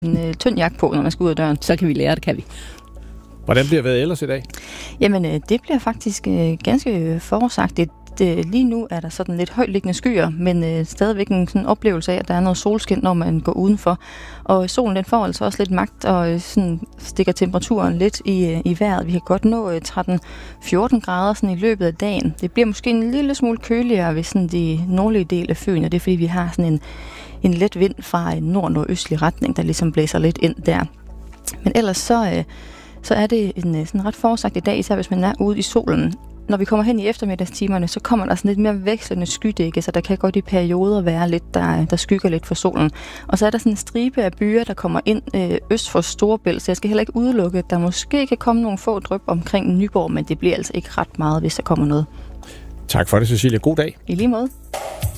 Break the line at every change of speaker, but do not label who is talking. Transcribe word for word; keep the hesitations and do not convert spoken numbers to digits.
en øh, tynd jakke på, når man skal ud af døren.
Så kan vi lære det, kan vi.
Hvordan bliver vejret ellers i dag?
Jamen, øh, det bliver faktisk øh, ganske forudsagtigt. Det, lige nu er der sådan lidt højtliggende skyer, men øh, stadigvæk en sådan oplevelse af, at der er noget solskin, når man går udenfor. Og solen den får altså også lidt magt og øh, sådan stikker temperaturen lidt i, øh, i vejret. Vi kan godt nå øh, tretten fjorten grader sådan i løbet af dagen. Det bliver måske en lille smule køligere ved sådan de nordlige del af Fyn, og det er fordi, vi har sådan en, en let vind fra en nord-nordøstlig retning, der ligesom blæser lidt ind der. Men ellers så, øh, så er det en sådan ret forudsagtig dag, især hvis man er ude i solen. Når vi kommer hen i eftermiddagstimerne, så kommer der sådan lidt mere vekslende skydække, så der kan godt i perioder være lidt, der, der skygger lidt for solen. Og så er der sådan en stribe af byer, der kommer ind øh, øst for Storebælt, så jeg skal heller ikke udelukke, at der måske kan komme nogle få dryp omkring Nyborg, men det bliver altså ikke ret meget, hvis der kommer noget.
Tak for det, Cecilia. God dag.
I lige måde.